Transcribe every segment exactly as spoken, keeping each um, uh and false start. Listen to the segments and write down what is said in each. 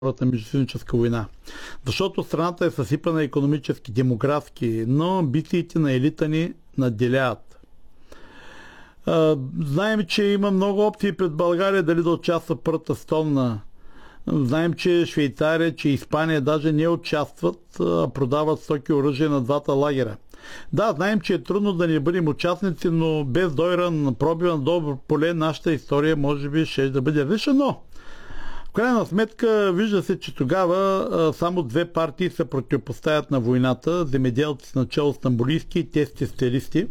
на междусъюзническа война. Защото страната е съсипана икономически, демографски, но амбициите на елита ни надделяват. Знаем, че има много опции пред България дали да участва в Първата световна. Знаем, че Швейцария, че Испания даже не участват, а продават стоки и оръжие на двата лагера. Да, знаем, че е трудно да не бъдем участници, но без дойран пробива на добро поле нашата история може би ще да бъде различна, но в крайна сметка вижда се, че тогава а, само две партии се противопоставят на войната, земеделци начало стамбулийски и те социалисти.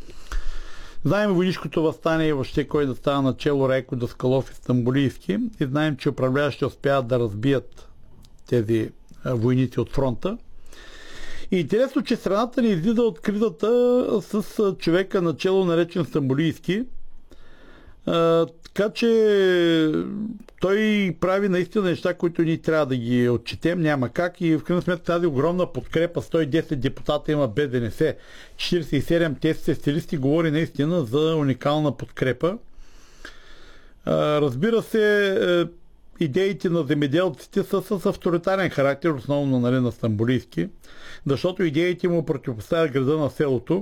Знаем войнишкото въстание и въобще кой да става начало Райко Даскалов и Стамбулийски и знаем, че управляващи успяват да разбият тези а, войници от фронта. И интересно, че страната ни излиза от кризата с а, човека начало наречен Стамбулийски. А, така че той прави наистина неща, които ние трябва да ги отчетем, няма как, и в крайна сметка тази огромна подкрепа, сто и десет депутата има без Д Н С, четиридесет и седем тези социалисти, говори наистина за уникална подкрепа. А, разбира се, идеите на земеделците са с авторитарен характер, основно нали, на Стамбулийски, защото идеите му противопоставят града на селото.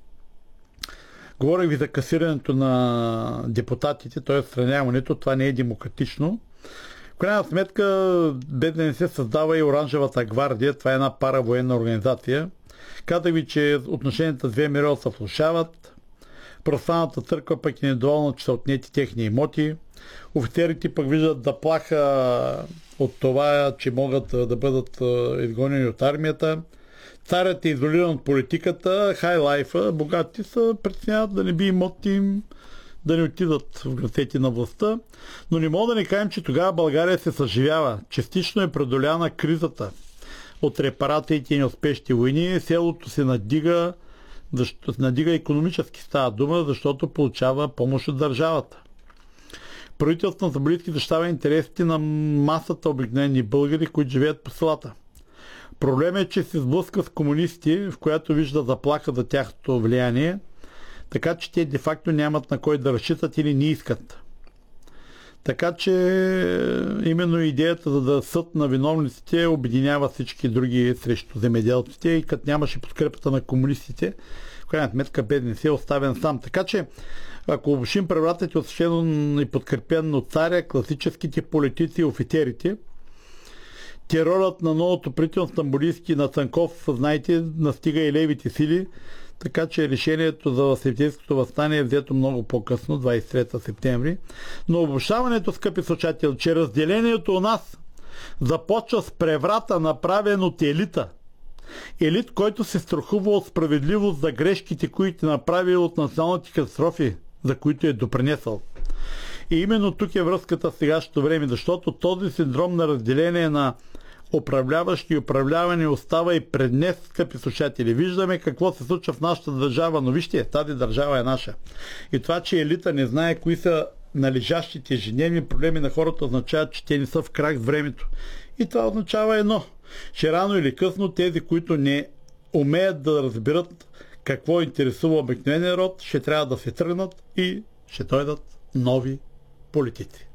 Говорих ви за касирането на депутатите, т.е. страняването, това не е демократично. В крайна сметка, без да не се създава и Оранжевата гвардия, това е една паравоенна организация. Казах ви, че отношенията с ВМРО се влошават, православната църква пък е недоволна, че са отнети техни имоти, офицерите пък виждат заплаха от това, че могат да бъдат изгонени от армията. Царят е изолиран от политиката, хай лайфа, богати са, преценяват да не би имоти им да не отидат в ръцете на властта. Но не мога да не кажем, че тогава България се съживява. Частично е преодоляна кризата от репарациите и неуспешните войни. Селото се надига, защото, надига икономически става дума, защото получава помощ от държавата. Правителството на Стамбулийски защитава интересите на масата обикновени българи, които живеят по селата. Проблемът е, че се сблъска с комунисти, в която вижда заплаха за тяхното влияние, така че те де-факто нямат на кой да разчитат или не искат. Така че именно идеята за да съд на виновниците обединява всички други срещу земеделците и като нямаше подкрепата на комунистите, в крайна сметка без Д Н С е оставен сам. Така че ако обобщим превратът е осъществен и подкрепен от царя, класическите политици и офицерите, терорът на новото правителство Стамбулийски на Цанков, знаете, настига и левите сили, така че решението за септемврийското въстание е взето много по-късно, двадесет и трети септември. Но обобщаването, скъпи слушатели, че разделението у нас започва с преврата, направен от елита. Елит, който се страхува от справедливост за грешките, които е направил от националните катастрофи, за които е допринесъл. И именно тук е връзката в сегашното време, защото този синдром на разделение на управляващи и управлявани остава и пред днес, скъпи слушатели. Виждаме какво се случва в нашата държава, но вижте, тази държава е наша. И това, че елита не знае кои са належащите ежедневни проблеми на хората, означава, че те не са в крак с времето. И това означава едно, че рано или късно тези, които не умеят да разберат какво интересува обикновения род, ще трябва да се тръгнат и ще дойдат нови политици.